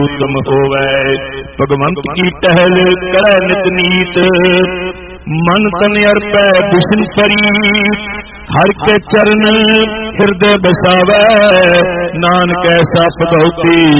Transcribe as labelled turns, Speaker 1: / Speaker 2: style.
Speaker 1: उत्तम होवै। भगवंत की टहल करै नित नीत, मन तन अर्पै बिशन परी। हर के चरण हृदय बसावै, नानक ऐसा पगौती